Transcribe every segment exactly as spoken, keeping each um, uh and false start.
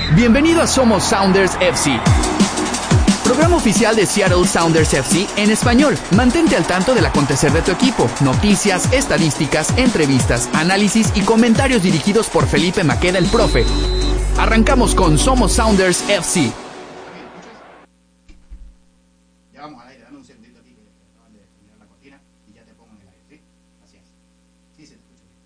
Bienvenido a Somos Sounders F C, programa oficial de Seattle Sounders F C en español. Mantente al tanto del acontecer de tu equipo, noticias, estadísticas, entrevistas, análisis y comentarios dirigidos por Felipe Maqueda, el profe. Arrancamos con Somos Sounders F C. Ya vamos al aire, dame un segundito aquí que acaban de mirar la cortina y ya te pongo en el aire, ¿sí? Así es. Sí, se te escucha bien.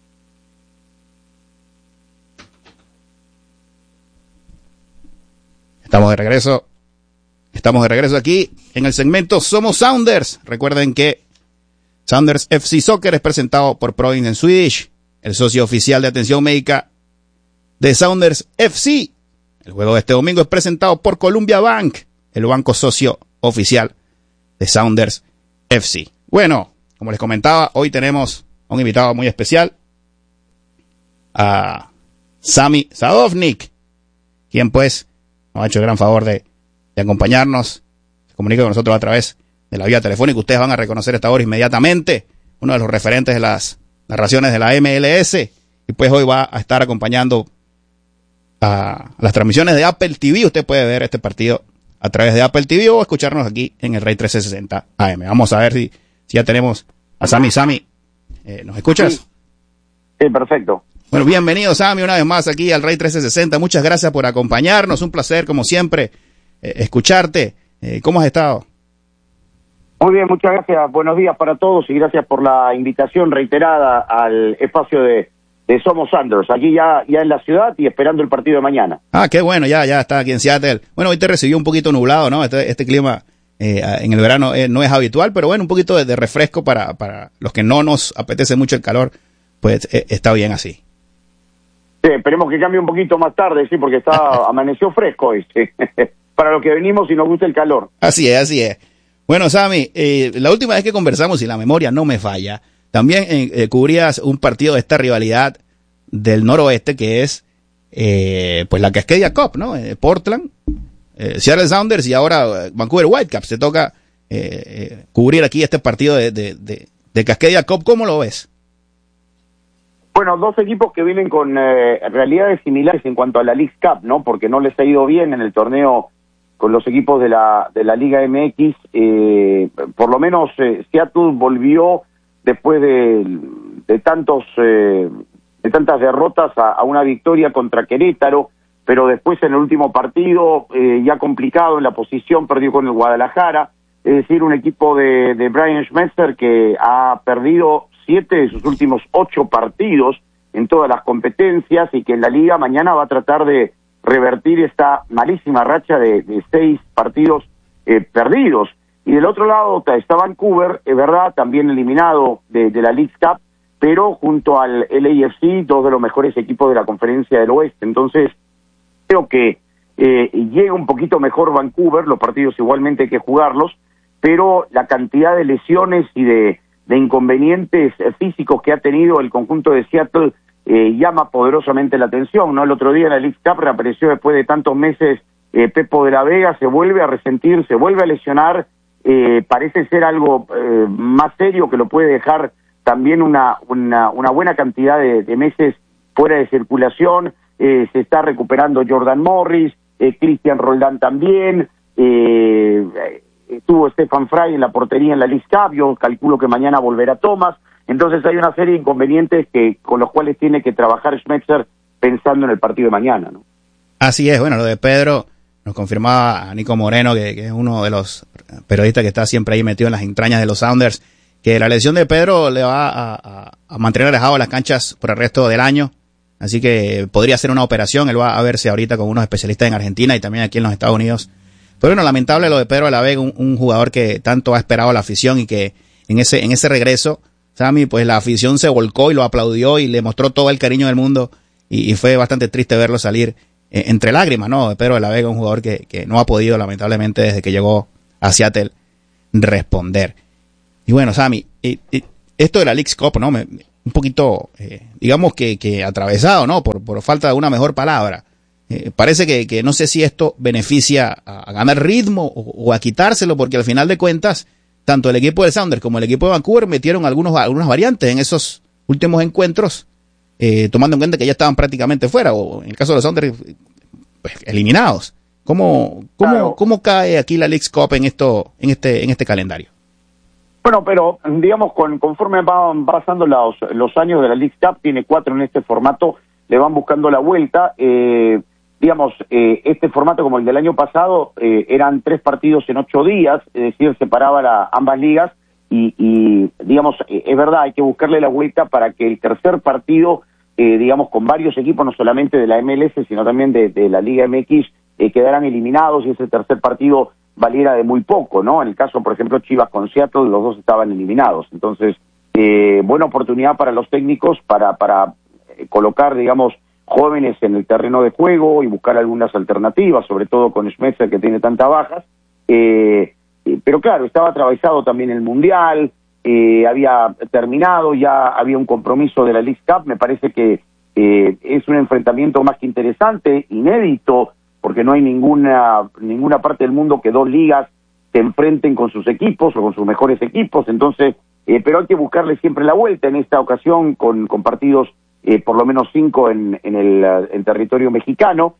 Estamos de regreso. Estamos de regreso aquí en el segmento Somos Sounders. Recuerden que Sounders F C Soccer es presentado por Providence Swedish, el socio oficial de atención médica de Sounders F C. El juego de este domingo es presentado por Columbia Bank, el banco socio oficial de Sounders F C. Bueno, como les comentaba, hoy tenemos a un invitado muy especial, a Sami Sadovnik, quien pues nos ha hecho el gran favor de, de acompañarnos. Se comunica con nosotros a través de la vía telefónica. Ustedes van a reconocer esta hora inmediatamente, uno de los referentes de las narraciones de la M L S, y pues hoy va a estar acompañando a las transmisiones de Apple T V. Usted puede ver este partido a través de Apple T V o escucharnos aquí en el Rey trescientos sesenta A M. Vamos a ver si, si ya tenemos a Sami. Sami, eh, ¿nos escuchas? Sí. Sí, perfecto. Bueno, bienvenido, Sami, una vez más aquí al Rey trescientos sesenta. Muchas gracias por acompañarnos. Un placer, como siempre, eh, escucharte. Eh, ¿Cómo has estado? Muy bien, muchas gracias. Buenos días para todos y gracias por la invitación reiterada al espacio de, de Somos Sounders, aquí ya, ya en la ciudad y esperando el partido de mañana. Ah, qué bueno, ya, ya está aquí en Seattle. Bueno, hoy te recibió un poquito nublado, ¿no? Este, este clima eh, en el verano eh, no es habitual, pero bueno, un poquito de, de refresco para, para los que no nos apetece mucho el calor, pues eh, está bien así. Sí, esperemos que cambie un poquito más tarde, sí, porque está amaneció fresco hoy, sí. Para los que venimos y nos gusta el calor. Así es, así es. Bueno, Sami, eh, la última vez que conversamos, y la memoria no me falla, también eh, cubrías un partido de esta rivalidad del noroeste que es eh, pues la Cascadia Cup, ¿no? Eh, Portland, eh, Seattle Sounders y ahora eh, Vancouver Whitecaps. Te toca eh, eh, cubrir aquí este partido de, de, de, de Cascadia Cup. ¿Cómo lo ves? Bueno, dos equipos que vienen con eh, realidades similares en cuanto a la League Cup, ¿no? Porque no les ha ido bien en el torneo con los equipos de la de la Liga M X. Eh, por lo menos eh, Seattle volvió después de, de tantos eh, de tantas derrotas a, a una victoria contra Querétaro, pero después en el último partido, eh, ya complicado en la posición, perdió con el Guadalajara. Es decir, un equipo de, de Brian Schmetzer que ha perdido siete de sus últimos ocho partidos en todas las competencias y que en la liga mañana va a tratar de revertir esta malísima racha de, de seis partidos eh, perdidos. Y del otro lado está Vancouver, es verdad, también eliminado de, de la League Cup, pero junto al L A F C, dos de los mejores equipos de la Conferencia del Oeste. Entonces, creo que eh, llega un poquito mejor Vancouver, los partidos igualmente hay que jugarlos, pero la cantidad de lesiones y de, de inconvenientes físicos que ha tenido el conjunto de Seattle eh, llama poderosamente la atención, ¿no? El otro día en la League Cup reapareció después de tantos meses eh, Pepo de la Vega, se vuelve a resentir, se vuelve a lesionar, eh, parece ser algo eh, más serio que lo puede dejar también una, una, una buena cantidad de, de meses fuera de circulación. Eh, se está recuperando Jordan Morris, eh, Cristian Roldán también, eh, estuvo Stefan Fry en la portería en la League Cup, yo calculo que mañana volverá Thomas. Entonces hay una serie de inconvenientes que con los cuales tiene que trabajar Schmetzer pensando en el partido de mañana, ¿no? Así es. Bueno, lo de Pedro nos confirmaba a Nico Moreno, que, que es uno de los periodistas que está siempre ahí metido en las entrañas de los Sounders, que la lesión de Pedro le va a, a, a mantener alejado de las canchas por el resto del año, así que podría ser una operación. Él va a verse ahorita con unos especialistas en Argentina y también aquí en los Estados Unidos. Pero bueno, lamentable lo de Pedro de la Vega, un, un jugador que tanto ha esperado la afición y que en ese en ese regreso, Sami, pues la afición se volcó y lo aplaudió y le mostró todo el cariño del mundo y, y fue bastante triste verlo salir eh, entre lágrimas, ¿no? Pedro de la Vega, un jugador que, que no ha podido, lamentablemente, desde que llegó a Seattle, responder. Y bueno, Sami, y, y esto de la League Cup, ¿no? Me, un poquito, eh, digamos que, que atravesado, ¿no? Por, por falta de una mejor palabra. Eh, parece que, que no sé si esto beneficia a, a ganar ritmo o, o a quitárselo, porque al final de cuentas, tanto el equipo del Sounders como el equipo de Vancouver metieron algunos, algunas variantes en esos últimos encuentros, eh, tomando en cuenta que ya estaban prácticamente fuera, o en el caso de los Sounders, pues, eliminados. ¿Cómo, cómo, claro. ¿Cómo cae aquí la Leagues Cup en esto, en este, en este calendario? Bueno, pero digamos, con, conforme van pasando los, los años de la Leagues Cup, tiene cuatro en este formato, le van buscando la vuelta. Eh, digamos, eh, este formato, como el del año pasado, eh, eran tres partidos en ocho días, es decir, separaba la, ambas ligas, y, y digamos, eh, es verdad, hay que buscarle la vuelta para que el tercer partido, eh, digamos, con varios equipos, no solamente de la M L S, sino también de, de la Liga M X, eh, quedaran eliminados y ese tercer partido valiera de muy poco, ¿no? En el caso, por ejemplo, Chivas con Seattle, los dos estaban eliminados. Entonces, eh, buena oportunidad para los técnicos para, para eh, colocar, digamos, jóvenes en el terreno de juego y buscar algunas alternativas, sobre todo con Schmetzer, que tiene tantas bajas. Eh, eh, pero claro, estaba atravesado también el Mundial, eh, había terminado, ya había un compromiso de la Leagues Cup. Me parece que eh, es un enfrentamiento más que interesante, inédito, porque no hay ninguna ninguna parte del mundo que dos ligas se enfrenten con sus equipos o con sus mejores equipos. Entonces, eh, pero hay que buscarle siempre la vuelta en esta ocasión con, con partidos, eh, por lo menos cinco en, en el en territorio mexicano,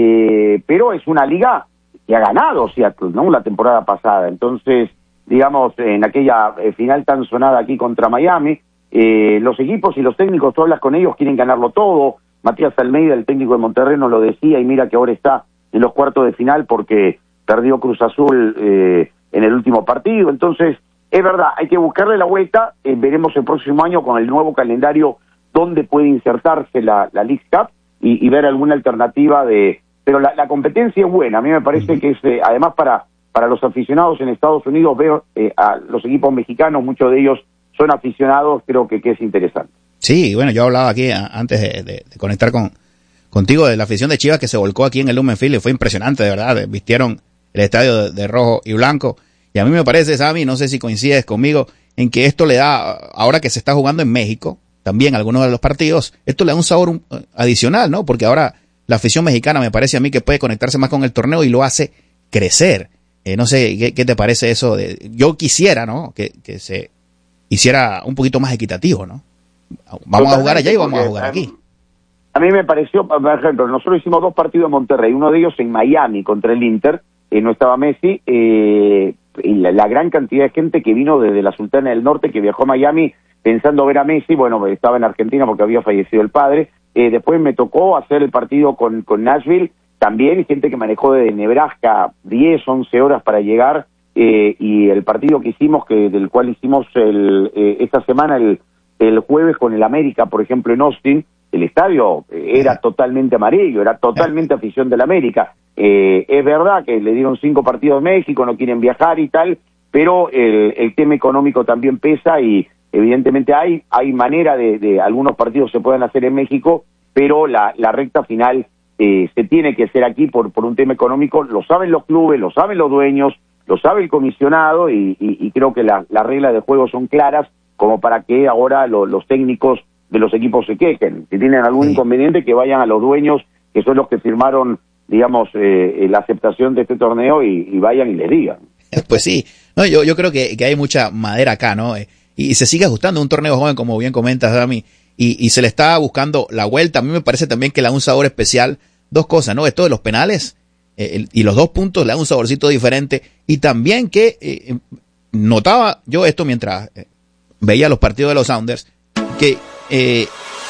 eh, pero es una liga que ha ganado Seattle, ¿no? La temporada pasada. Entonces, digamos, en aquella eh, final tan sonada aquí contra Miami, eh, los equipos y los técnicos, tú hablas con ellos, quieren ganarlo todo. Matías Almeida, el técnico de Monterrey, nos lo decía, y mira que ahora está en los cuartos de final porque perdió Cruz Azul eh, en el último partido. Entonces, es verdad, hay que buscarle la vuelta. Eh, veremos el próximo año con el nuevo calendario dónde puede insertarse la, la Leagues Cup y, y ver alguna alternativa de... Pero la, la competencia es buena. A mí me parece que es, eh, además para, para los aficionados en Estados Unidos, veo eh, a los equipos mexicanos, muchos de ellos son aficionados, creo que, que es interesante. Sí, bueno, yo hablaba aquí a, antes de, de, de conectar con contigo de la afición de Chivas que se volcó aquí en el Lumen Field, y fue impresionante, de verdad. Vistieron el estadio de, de rojo y blanco, y a mí me parece, Sammy, no sé si coincides conmigo, en que esto le da, ahora que se está jugando en México, también algunos de los partidos, esto le da un sabor un, adicional, ¿no? Porque ahora la afición mexicana me parece a mí que puede conectarse más con el torneo y lo hace crecer. Eh, no sé, ¿qué, qué te parece eso? De, yo quisiera, ¿no? Que, que se hiciera un poquito más equitativo, ¿no? Vamos a jugar allá y vamos a jugar aquí. A mí me pareció, por ejemplo, nosotros hicimos dos partidos en Monterrey, uno de ellos en Miami contra el Inter, eh, no estaba Messi, eh, y la, la gran cantidad de gente que vino desde la Sultana del Norte, que viajó a Miami pensando ver a Messi. Bueno, estaba en Argentina porque había fallecido el padre. Eh, después me tocó hacer el partido con, con Nashville, también, y gente que manejó desde Nebraska diez, once horas para llegar, eh, y el partido que hicimos, que del cual hicimos el, eh, esta semana, el, el jueves con el América, por ejemplo, en Austin, el estadio era totalmente amarillo, era totalmente afición del América. Eh, es verdad que le dieron cinco partidos a México, no quieren viajar y tal, pero el, el tema económico también pesa, y evidentemente hay hay manera de, de algunos partidos se pueden hacer en México, pero la, la recta final eh, se tiene que hacer aquí por, por un tema económico. Lo saben los clubes, lo saben los dueños, lo sabe el comisionado, y, y, y creo que las la reglas de juego son claras como para que ahora lo, los técnicos de los equipos se quejen. Si tienen algún sí. inconveniente, que vayan a los dueños, que son los que firmaron, digamos, eh, la aceptación de este torneo, y, y vayan y les digan. Pues sí, no, yo, yo creo que, que hay mucha madera acá, ¿no? Y, y se sigue ajustando un torneo joven, como bien comentas, Dami, y, y se le está buscando la vuelta. A mí me parece también que le da un sabor especial. Dos cosas, ¿no? Esto de los penales eh, el, y los dos puntos le da un saborcito diferente. Y también que eh, notaba yo esto mientras eh, veía los partidos de los Sounders, que eh,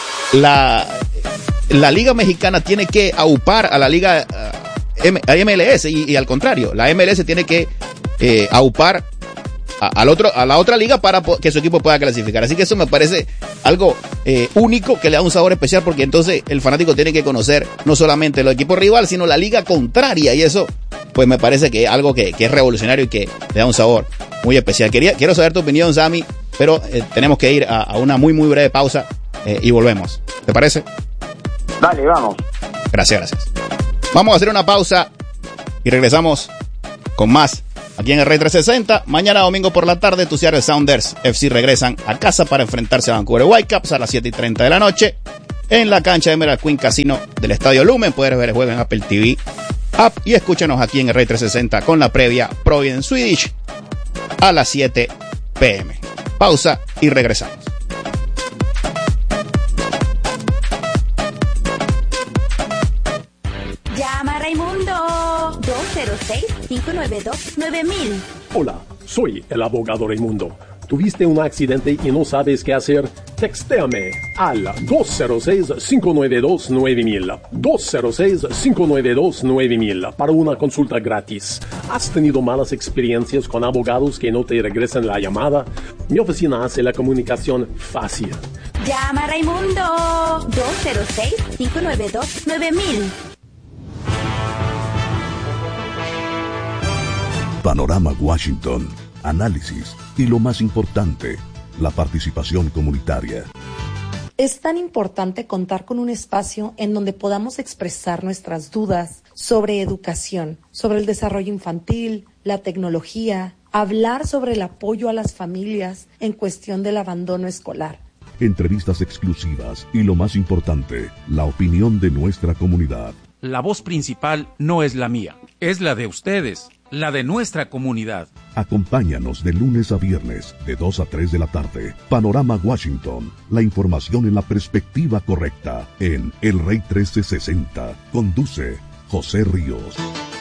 la, la Liga Mexicana tiene que aupar a la Liga uh, M, a M L S, y, y al contrario, la M L S tiene que eh, aupar a, al otro, a la otra liga para que su equipo pueda clasificar. Así que eso me parece algo eh, único, que le da un sabor especial, porque entonces el fanático tiene que conocer no solamente los equipos rivales, sino la liga contraria, y eso pues me parece que es algo que, que es revolucionario y que le da un sabor muy especial. Quería, quiero saber tu opinión, Sammy, pero eh, tenemos que ir a, a una muy muy breve pausa eh, y volvemos. ¿Te parece? Dale, vamos. Gracias, gracias. Vamos a hacer una pausa y regresamos con más aquí en el Rey trescientos sesenta. Mañana domingo por la tarde, tus Seattle Sounders F C regresan a casa para enfrentarse a Vancouver Whitecaps a las siete y treinta de la noche en la cancha de Emerald Queen Casino del Estadio Lumen. Puedes ver el juego en Apple T V App y escúchanos aquí en el Rey trescientos sesenta con la previa Providence Swedish a las siete p m Pausa y regresamos. Llama Raimundo. dos cero seis, cinco nueve dos, nueve mil. Hola, soy el abogado Raimundo. ¿Tuviste un accidente y no sabes qué hacer? Textéame al dos cero seis, cinco nueve dos, nueve mil. dos cero seis, cinco nueve dos, nueve mil para una consulta gratis. ¿Has tenido malas experiencias con abogados que no te regresan la llamada? Mi oficina hace la comunicación fácil. Llama a Raimundo. dos cero seis, cinco nueve dos, nueve mil. Panorama Washington. Análisis y lo más importante, la participación comunitaria. Es tan importante contar con un espacio en donde podamos expresar nuestras dudas sobre educación, sobre el desarrollo infantil, la tecnología, hablar sobre el apoyo a las familias en cuestión del abandono escolar. Entrevistas exclusivas y lo más importante, la opinión de nuestra comunidad. La voz principal no es la mía, es la de ustedes, la de nuestra comunidad. Acompáñanos de lunes a viernes, de dos a tres de la tarde. Panorama Washington, la información en la perspectiva correcta, en El Rey trece sesenta. Conduce José Ríos.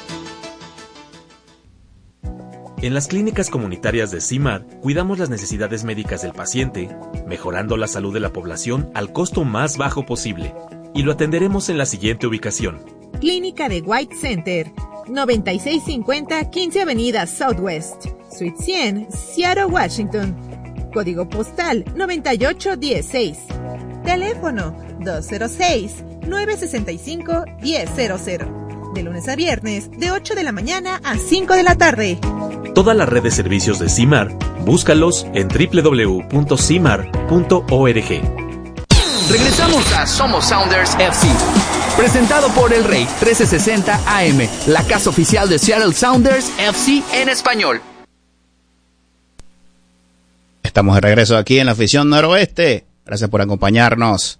En las clínicas comunitarias de CIMAR, cuidamos las necesidades médicas del paciente, mejorando la salud de la población al costo más bajo posible. Y lo atenderemos en la siguiente ubicación. Clínica de White Center, noventa y seis cincuenta quince Avenida Southwest, Suite cien, Seattle, Washington. Código postal noventa y ocho dieciséis. Teléfono dos cero seis, nueve seis cinco, uno cero cero cero. De lunes a viernes, de ocho de la mañana a cinco de la tarde. Toda la red de servicios de CIMAR, búscalos en doble u doble u doble u punto cimar punto org. Regresamos a Somos Sounders F C, presentado por El Rey trece sesenta A M, la casa oficial de Seattle Sounders F C en español. Estamos de regreso aquí en la afición noroeste. Gracias por acompañarnos.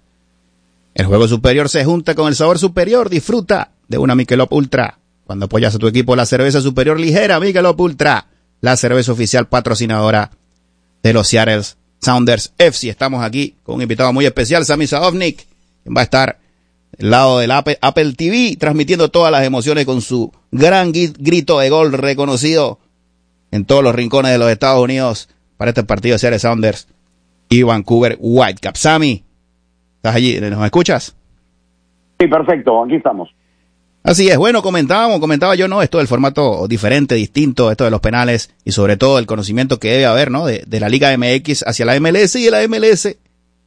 El juego superior se junta con el sabor superior. Disfruta de una Michelob Ultra. Cuando apoyas a tu equipo, la cerveza superior ligera Michelob Ultra, la cerveza oficial patrocinadora de los Seattle Sounders F C. Estamos aquí con un invitado muy especial, Sami Sadovnik, quien va a estar del lado del Apple, Apple T V, transmitiendo todas las emociones con su gran grito de gol reconocido en todos los rincones de los Estados Unidos para este partido de Seattle Sounders y Vancouver Whitecaps. Sami, ¿estás allí? ¿Nos escuchas? Sí, perfecto, aquí estamos. Así es, bueno, comentábamos, comentaba yo, ¿no? Esto del formato diferente, distinto, esto de los penales y sobre todo el conocimiento que debe haber, ¿no? De, de la Liga M X hacia la M L S y de la M L S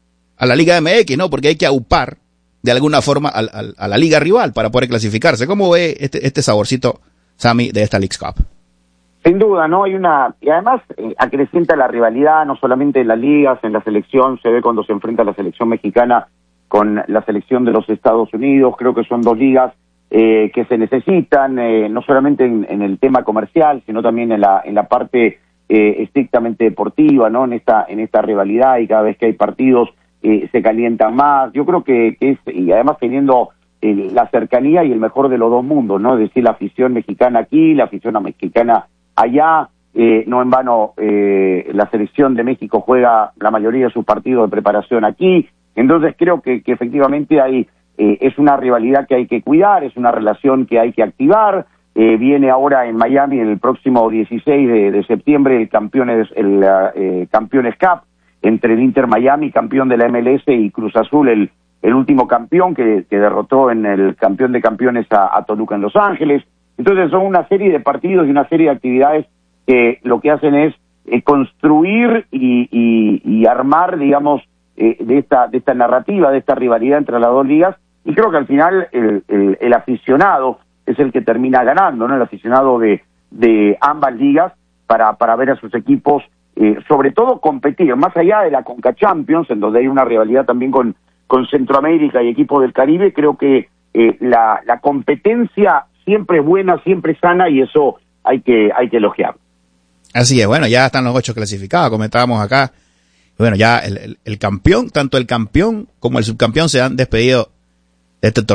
a la Liga M X, ¿no? Porque hay que aupar de alguna forma a, a, a la liga rival para poder clasificarse. ¿Cómo ve este, este saborcito, Sami, de esta Leagues Cup? Sin duda, ¿no? Hay una... Y además eh, acrecienta la rivalidad, no solamente en las ligas, en la selección, se ve cuando se enfrenta la selección mexicana con la selección de los Estados Unidos. Creo que son dos ligas Eh, que se necesitan, eh, no solamente en, en el tema comercial, sino también en la en la parte eh, estrictamente deportiva, ¿no? En esta en esta rivalidad, y cada vez que hay partidos eh, se calientan más. Yo creo que, que es, y además teniendo eh, la cercanía y el mejor de los dos mundos, ¿no? Es decir, la afición mexicana aquí, la afición mexicana allá. Eh, no en vano eh, la selección de México juega la mayoría de sus partidos de preparación aquí. Entonces creo que, que efectivamente hay Eh, es una rivalidad que hay que cuidar, es una relación que hay que activar. Eh, viene ahora en Miami el próximo dieciséis de, de septiembre el Campeones el eh, Campeones Cup entre el Inter Miami, campeón de la M L S, y Cruz Azul, el, el último campeón que, que derrotó en el campeón de campeones a, a Toluca en Los Ángeles. Entonces son una serie de partidos y una serie de actividades que lo que hacen es eh, construir y, y, y armar, digamos, eh, de esta de esta narrativa, de esta rivalidad entre las dos ligas. Y creo que al final el, el, el aficionado es el que termina ganando, ¿no? El aficionado de, de ambas ligas para, para ver a sus equipos, eh, sobre todo competir, más allá de la Conca Champions, en donde hay una rivalidad también con, con Centroamérica y equipos del Caribe. Creo que eh, la, la competencia siempre es buena, siempre es sana, y eso hay que, hay que elogiar. Así es, bueno, ya están los ocho clasificados, comentábamos acá. Bueno, ya el, el, el campeón, tanto el campeón como el subcampeón se han despedido de este torneo.